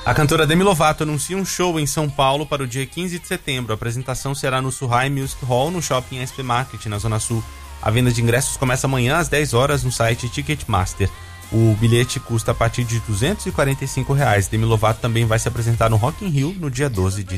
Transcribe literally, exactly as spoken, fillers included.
A cantora Demi Lovato anuncia um show em São Paulo para o dia quinze de setembro. A apresentação será no Surrai Music Hall, no Shopping S P Market, na Zona Sul. A venda de ingressos começa amanhã às dez horas no site Ticketmaster. O bilhete custa a partir de duzentos e quarenta e cinco reais. Demi Lovato também vai se apresentar no Rock in Rio no dia doze de